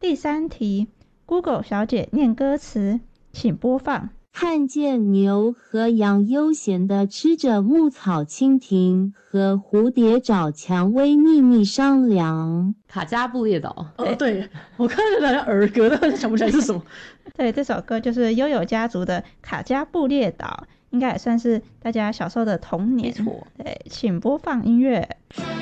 第3题 ，Google 小姐念歌词，请播放。 看见牛和羊悠闲地吃着牧草，蜻蜓和蝴蝶找蔷薇秘密商量。 卡加布列岛。 对，我看着好像儿歌，但想不起来是什么。 对，这首歌就是悠悠家族的卡加布列岛，应该也算是大家小时候的童年。 没错。 对，请播放音乐。